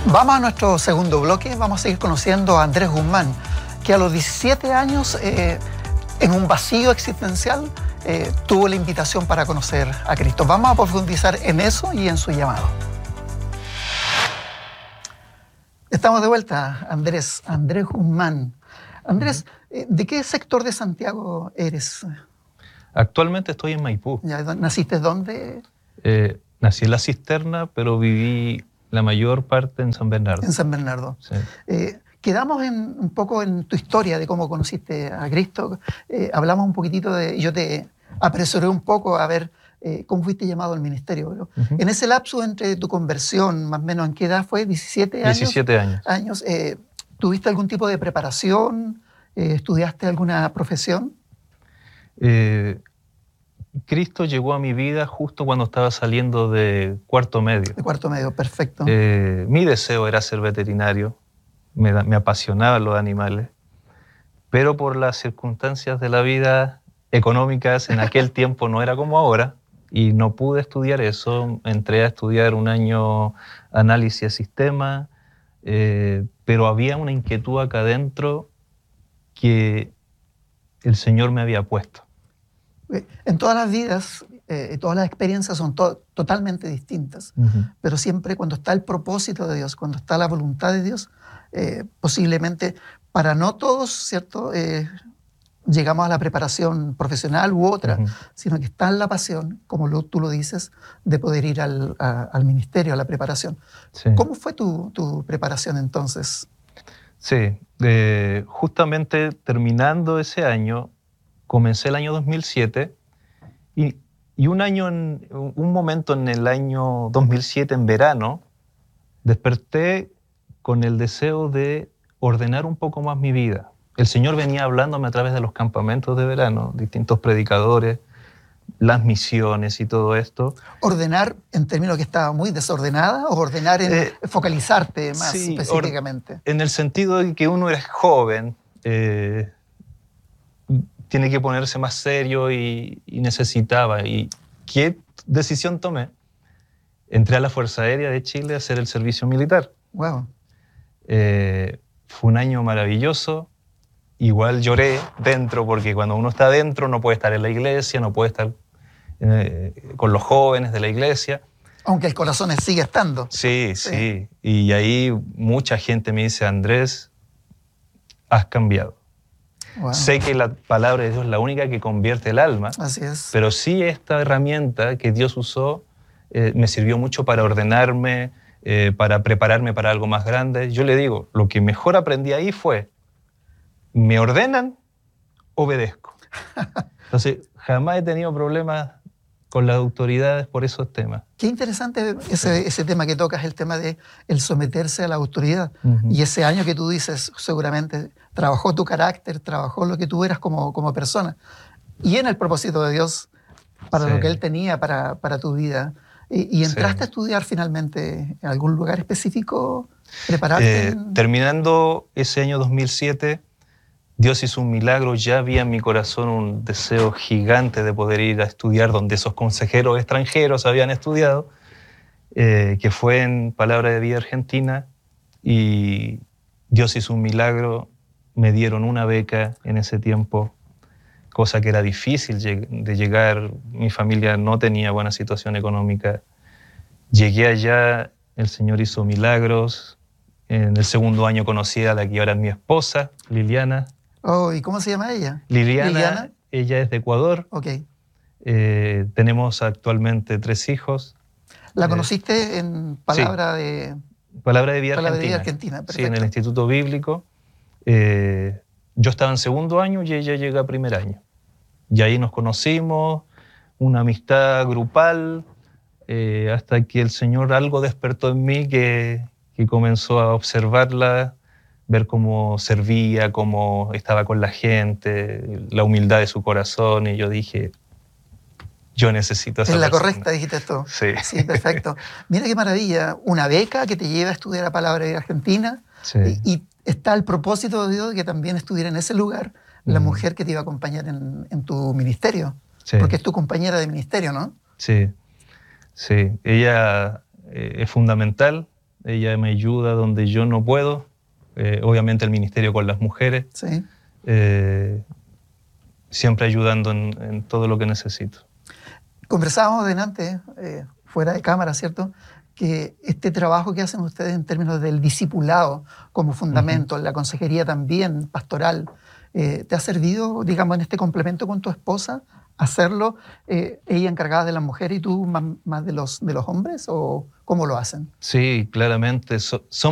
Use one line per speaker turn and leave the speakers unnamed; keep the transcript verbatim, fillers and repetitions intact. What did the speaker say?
Vamos a nuestro segundo bloque. Vamos a seguir conociendo a Andrés Guzmán, que a los diecisiete años, eh, en un vacío existencial, eh, tuvo la invitación para conocer a Cristo. Vamos a profundizar en eso y en su llamado. Estamos de vuelta, Andrés, Andrés Guzmán. Andrés, ¿de qué sector de Santiago eres?
Actualmente estoy en Maipú.
¿Ya, ¿Naciste dónde?
Eh, nací en La Cisterna, pero viví la mayor parte en San Bernardo.
En San Bernardo.
Sí.
Eh, quedamos en, un poco en tu historia de cómo conociste a Cristo. Eh, hablamos un poquitito de... Yo te apresuré un poco a ver eh, cómo fuiste llamado al ministerio. Pero uh-huh. En ese lapso entre tu conversión, más o menos, ¿en qué edad fue? ¿diecisiete años?
diecisiete años.
años eh, ¿Tuviste algún tipo de preparación? Eh, ¿Estudiaste alguna profesión?
Eh, Cristo llegó a mi vida justo cuando estaba saliendo de cuarto medio.
De cuarto medio, perfecto.
Eh, mi deseo era ser veterinario, me, me apasionaban los animales, pero por las circunstancias de la vida económicas en aquel tiempo no era como ahora y no pude estudiar eso. Entré a estudiar un año análisis de sistemas, eh, pero había una inquietud acá adentro que el Señor me había puesto.
En todas las vidas, eh, todas las experiencias son to totalmente distintas, uh-huh. pero siempre cuando está el propósito de Dios, cuando está la voluntad de Dios, eh, posiblemente para no todos, ¿cierto? Eh, llegamos a la preparación profesional u otra, uh-huh. sino que está en la pasión, como lo, tú lo dices, de poder ir al, a, al ministerio, a la preparación. Sí. ¿Cómo fue tu, tu preparación entonces?
Sí, eh, justamente terminando ese año, comencé el año dos mil siete y, y un, año en, un momento en el año dos mil siete, en verano, desperté con el deseo de ordenar un poco más mi vida. El Señor venía hablándome a través de los campamentos de verano, distintos predicadores, las misiones y todo esto.
¿Ordenar en términos que estaba muy desordenada o ordenar en eh, focalizarte más sí, específicamente?
En el sentido de que uno es joven, eh, tiene que ponerse más serio y, y necesitaba. ¿Y qué decisión tomé? Entré a la Fuerza Aérea de Chile a hacer el servicio militar.
Wow.
Eh, fue un año maravilloso. Igual lloré dentro, porque cuando uno está dentro no puede estar en la iglesia, no puede estar eh, con los jóvenes de la iglesia.
Aunque el corazón sigue estando.
Sí, sí, sí. Y ahí mucha gente me dice, Andrés, has cambiado. Wow. Sé que la palabra de Dios es la única que convierte el alma.
Así es.
Pero sí esta herramienta que Dios usó eh, me sirvió mucho para ordenarme, eh, para prepararme para algo más grande. Yo le digo, lo que mejor aprendí ahí fue, me ordenan, obedezco. Entonces, jamás he tenido problemas con las autoridades por esos temas.
Qué interesante ese, ese tema que tocas, el tema de el someterse a la autoridad. Uh-huh. Y ese año que tú dices, seguramente trabajó tu carácter, trabajó lo que tú eras como, como persona. Y en el propósito de Dios, para sí. lo que Él tenía para, para tu vida. Y, y entraste sí. a estudiar finalmente en algún lugar específico, prepararte.
Eh,
en...
Terminando ese año dos mil siete, Dios hizo un milagro, ya había en mi corazón un deseo gigante de poder ir a estudiar donde esos consejeros extranjeros habían estudiado, eh, que fue en Palabra de Vida Argentina, y Dios hizo un milagro, me dieron una beca en ese tiempo, cosa que era difícil de llegar, mi familia no tenía buena situación económica. Llegué allá, el Señor hizo milagros, en el segundo año conocí a la que ahora es mi esposa, Liliana.
Oh, ¿y cómo se llama ella?
Liliana, Liliana. Ella es de Ecuador.
Ok.
Eh, tenemos actualmente tres hijos.
¿La conociste eh, en Palabra sí. de...
Palabra de Vida
Palabra
Argentina.
De Vida Argentina, perfecto.
Sí, en el Instituto Bíblico. Eh, yo estaba en segundo año y ella llega a primer año. Y ahí nos conocimos, una amistad grupal, eh, hasta que el Señor algo despertó en mí que, que comenzó a observarla, ver cómo servía, cómo estaba con la gente, la humildad de su corazón, y yo dije, yo necesito esa
Es la
persona.
correcta, dijiste esto.
Sí.
Sí, perfecto. Mira qué maravilla, una beca que te lleva a estudiar a Palabra de Argentina,
sí.
y, y está el propósito de Dios de que también estuviera en ese lugar la mm. mujer que te iba a acompañar en, en tu ministerio, sí. porque es tu compañera de ministerio, ¿no?
Sí, sí. Ella eh, es fundamental. ella me ayuda donde yo no puedo, eh, obviamente el ministerio con las mujeres,
Sí.
eh, siempre ayudando en, en todo lo que necesito.
Conversábamos delante, eh, fuera de cámara, ¿cierto?, que este trabajo que hacen ustedes en términos del discipulado como fundamento, uh-huh. la consejería también pastoral, eh, ¿te ha servido, digamos, en este complemento con tu esposa, hacerlo, eh, ella encargada de las mujeres y tú más, más de, los, de los hombres, o cómo lo hacen?
Sí, claramente. So, son